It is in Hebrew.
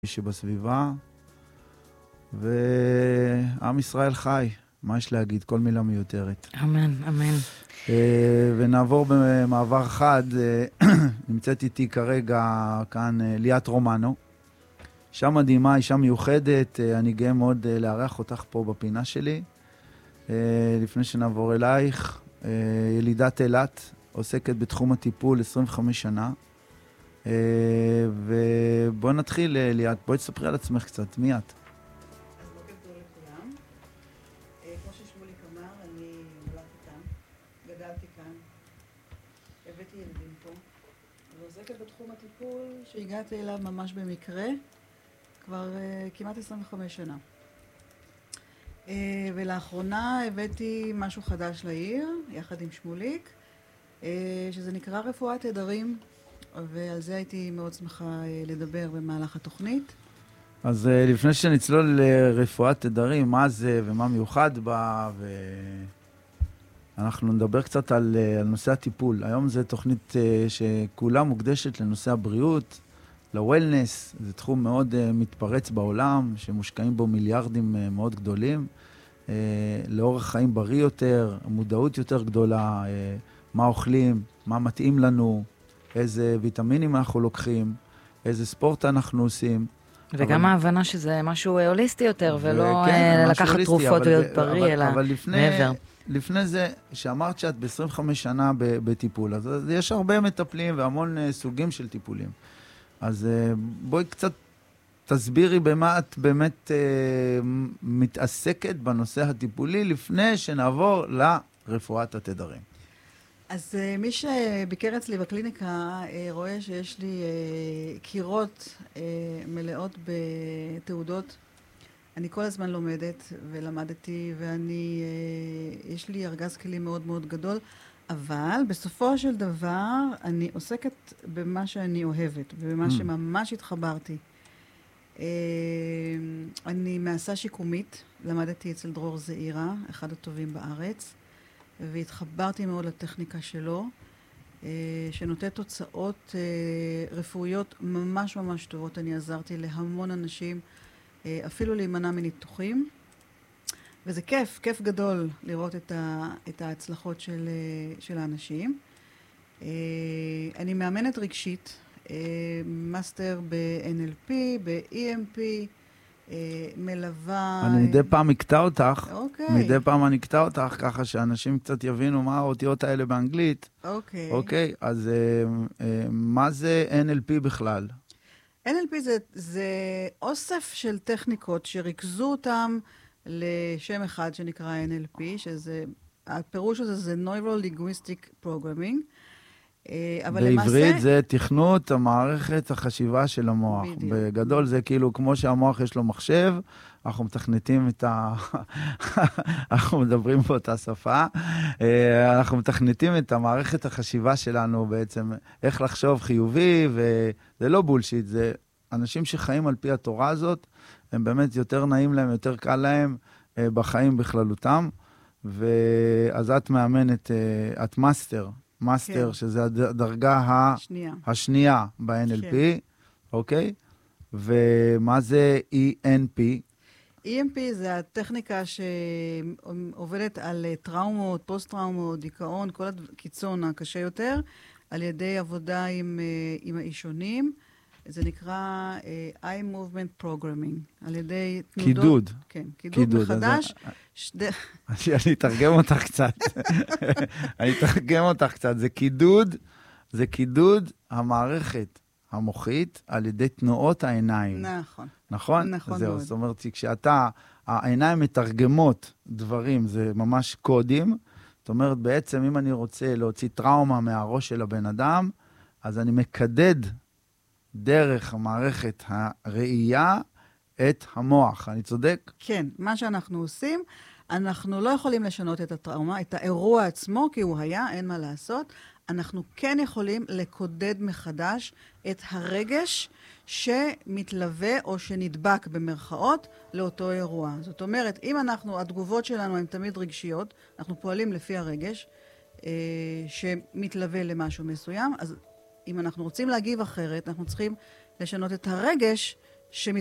שבסביבה, ועם ישראל חי. מה יש להגיד? כל מילה מיותרת. אמן, אמן. ונעבור במעבר חד, נמצאת איתי כרגע כאן ליאת רומנו. אישה מדהימה, אישה מיוחדת, אני גאה מאוד לארח אותך פה בפינה שלי. לפני שנעבור אלייך, ילידת אילת, עוסקת בתחום הטיפול 25 שנה. ובואי נתחיל, ליאת, בואי תספרי על עצמך קצת, מי את? אז בוקר טוב לכולם. כמו ששמוליק אמר, אני נולדתי כאן, גדלתי כאן, הבאתי ילדים פה, ועוסקת בתחום הטיפול שהגעתי אליו ממש במקרה, כבר כמעט 25 שנה. ולאחרונה הבאתי משהו חדש לעיר, יחד עם שמוליק, שזה נקרא רפואת תדרים, ועל זה הייתי מאוד שמחה לדבר במהלך התוכנית. אז לפני שנצלול לרפואת תדרים, מה זה ומה מיוחד בה, ואנחנו נדבר קצת על נושא הטיפול. היום זו תוכנית שכולה מוקדשת לנושא הבריאות, לוולנס. זה תחום מאוד מתפרץ בעולם, שמושקעים בו מיליארדים מאוד גדולים. לאורך חיים בריא יותר, מודעות יותר גדולה, מה אוכלים, מה מתאים לנו, איזה ויטמינים אנחנו לוקחים, איזה ספורט אנחנו עושים. וגם ההבנה שזה משהו הוליסטי יותר, ולא לקחת תרופות ולהיות בריא, אלא מעבר. לפני זה, שאמרת שאת ב-25 שנה בטיפול, אז יש הרבה מטפלים והמון סוגים של טיפולים. אז בואי קצת תסבירי במה את באמת מתעסקת בנושא הטיפולי, לפני שנעבור לרפואת התדרים. אז מי שביקר אצלי בקליניקה רואה שיש לי קירות מלאות בתעודות. אני כל הזמן לומדת ולמדתי, יש לי ארגז כלים מאוד מאוד גדול, אבל בסופו של דבר אני עוסקת במה שאני אוהבת, ובמה שממש התחברתי. אני מעשה שיקומית, למדתי אצל דרור זעירה, אחד הטובים בארץ. והתחברתי מאוד לטכניקה שלו, שנותן תוצאות רפואיות ממש ממש טובות. אני עזרתי להמון אנשים, אפילו להימנע מניתוחים, וזה כיף גדול לראות את ההצלחות של האנשים. אני מאמנת רגשית, מאסטר ב-NLP, ב-EMP, מלווה... אני מדי פעם אקטע אותך, אוקיי. ככה שאנשים קצת יבינו מה האותיות האלה באנגלית. אוקיי, אז מה זה NLP בכלל? NLP זה אוסף של טכניקות שריכזו אותם לשם אחד שנקרא NLP, הפירוש הזה זה Neuro-Linguistic Programming. בעברית זה תכנות המערכת החשיבה של המוח. בדיוק. בגדול זה כאילו כמו שהמוח יש לו מחשב, אנחנו מתכנתים אנחנו מדברים באותה שפה, אנחנו מתכנתים את המערכת החשיבה שלנו בעצם, איך לחשוב חיובי, וזה לא בולשיט, זה אנשים שחיים על פי התורה הזאת, הם באמת יותר נעים להם, יותר קל להם בחיים בכללותם, ואז את מאמנת, את מאסטר, כן. שזה הדרגה השנייה ב-NLP, כן. אוקיי? ומה זה ENP? EMP זה הטכניקה שעובדת על טראומות, פוסט-טראומות, דיכאון, כל הקיצון הקשה יותר, על ידי עבודה עם האישונים. זה נקרא Eye Movement Programming, על ידי תנודות. קידוד. כן, קידוד מחדש. אני אתרגם אותך קצת. זה קידוד המערכת המוחית על ידי תנועות העיניים. נכון. נכון? נכון זהו, מאוד. זאת אומרת, העיניים מתרגמות דברים, זה ממש קודים. זאת אומרת, בעצם אם אני רוצה להוציא טראומה מהראש של הבן אדם, אז אני מקדד דרך המערכת הראייה את המוח. אני צודק? כן, מה שאנחנו עושים, אנחנו לא יכולים לשנות את הטראומה, את האירוע עצמו, כי הוא היה, אין מה לעשות. אנחנו כן יכולים לקודד מחדש את הרגש שמתלווה או שנדבק במרכאות לאותו אירוע. זאת אומרת, אם התגובות שלנו הן תמיד רגשיות, אנחנו פועלים לפי הרגש שמתלווה למשהו מסוים, אז אם אנחנו רוצים להגיב אחרת, אנחנו צריכים לשנות את הרגש שמתחברת